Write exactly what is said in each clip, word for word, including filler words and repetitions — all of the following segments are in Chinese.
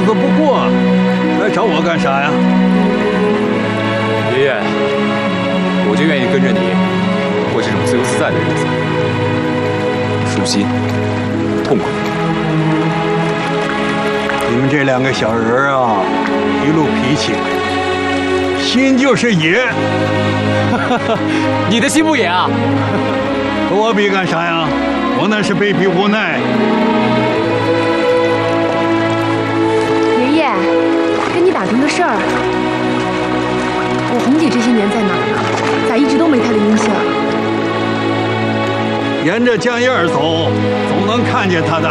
子不过，来找我干啥呀？ 爷爷，我就愿意跟着你过这种自由自在的日子，舒心、痛快。 你们这两个小人啊，一路脾气，心就是野。 你的心不野啊？ 和我比干啥呀？我那是被逼无奈。 爷爷，跟你打听个事儿，我红姐这些年在哪儿呢？咋一直都没她的音信？ 沿着江叶儿走，总能看见她的。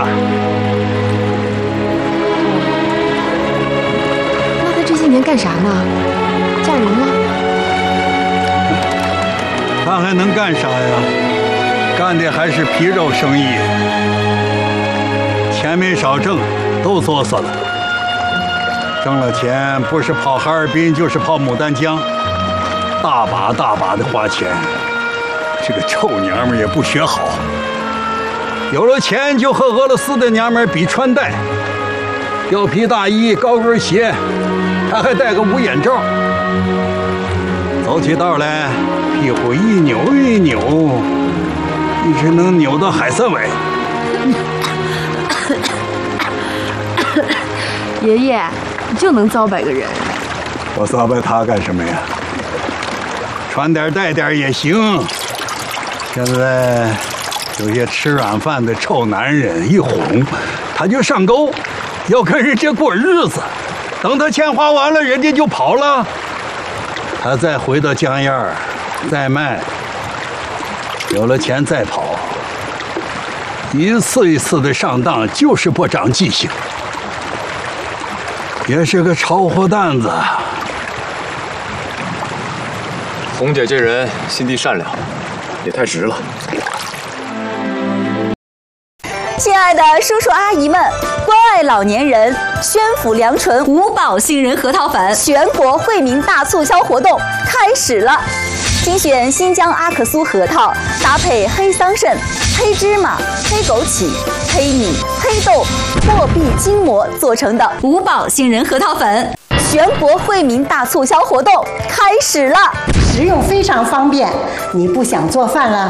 那她这些年干啥呢？嫁人了？ 她还能干啥呀？干的还是皮肉生意，钱没少挣，都作死了。挣了钱，不是跑哈尔滨，就是跑牡丹江，大把大把的花钱。这个臭娘们也不学好，有了钱就和俄罗斯的娘们比穿戴，貂皮大衣、高跟鞋，她还戴个无眼罩，走起道来屁股一扭一扭，一直能扭到海参崴。 爷爷，你就能糟摆个人？ 我糟摆他干什么呀？穿点戴点也行。现在有些吃软饭的臭男人一哄，他就上钩，要跟人家过日子。等他钱花完了，人家就跑了。他再回到江燕儿，再卖，有了钱再跑，一次一次的上当，就是不长记性，也是个炒货担子。 红姐这人心地善良，也太直了。 亲爱的叔叔阿姨们，关爱老年人，宣府良醇五宝杏仁核桃粉全国惠民大促销活动开始了！精选新疆阿克苏核桃，搭配黑桑葚、黑芝麻、黑枸杞、黑米、黑豆、破壁筋膜做成的五宝杏仁核桃粉，全国惠民大促销活动开始了！ 食用非常方便，你不想做饭了，